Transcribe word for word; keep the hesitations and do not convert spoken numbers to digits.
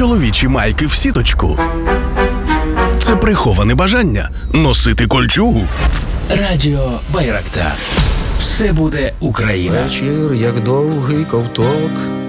Чоловічі майки в сіточку – це приховане бажання носити кольчугу. Радіо Байрактар. Все буде Україна. Вечір, як довгий ковток,